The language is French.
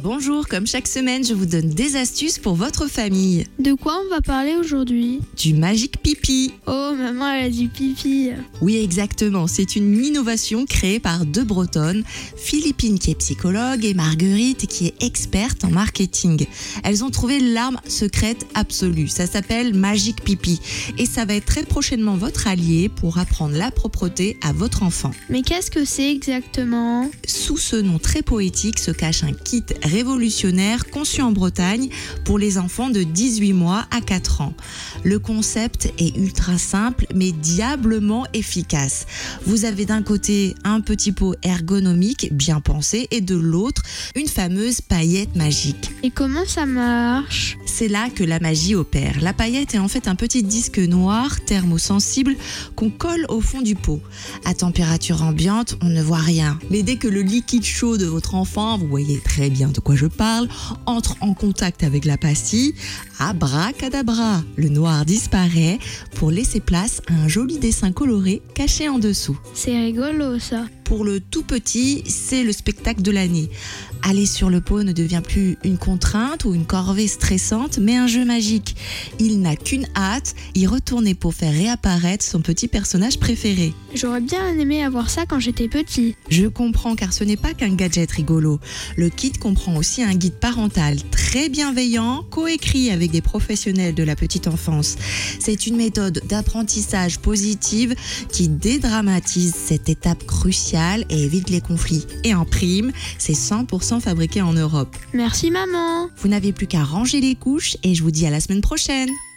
Bonjour, comme chaque semaine, je vous donne des astuces pour votre famille. De quoi on va parler aujourd'hui? Du Magic Pipi. Oh, maman, elle a dit pipi. Oui, exactement. C'est une innovation créée par deux Bretonnes, Philippine qui est psychologue et Marguerite qui est experte en marketing. Elles ont trouvé l'arme secrète absolue. Ça s'appelle Magic Pipi et ça va être très prochainement votre allié pour apprendre la propreté à votre enfant. Mais qu'est-ce que c'est exactement? Sous ce nom très poétique se cache un kit révolutionnaire conçu en Bretagne pour les enfants de 18 mois à 4 ans. Le concept est ultra simple mais diablement efficace. Vous avez d'un côté un petit pot ergonomique bien pensé et de l'autre une fameuse paillette magique. Et comment ça marche? C'est là que la magie opère. La paillette est en fait un petit disque noir thermosensible qu'on colle au fond du pot. À température ambiante, on ne voit rien. Mais dès que le liquide chaud de votre enfant, vous voyez très bien de quoi je parle, entre en contact avec la pastille, abracadabra, le noir disparaît pour laisser place à un joli dessin coloré caché en dessous. C'est rigolo ça. Pour le tout petit, c'est le spectacle de l'année. Aller sur le pot ne devient plus une contrainte ou une corvée stressante, mais un jeu magique. Il n'a qu'une hâte, y retourner pour faire réapparaître son petit personnage préféré. J'aurais bien aimé avoir ça quand j'étais petit. Je comprends car ce n'est pas qu'un gadget rigolo. Le kit comprend aussi un guide parental très bienveillant, coécrit avec des professionnels de la petite enfance. C'est une méthode d'apprentissage positive qui dédramatise cette étape cruciale et évite les conflits. Et en prime, c'est 100% fabriqué en Europe. Merci maman. Vous n'avez plus qu'à ranger les couches et je vous dis à la semaine prochaine.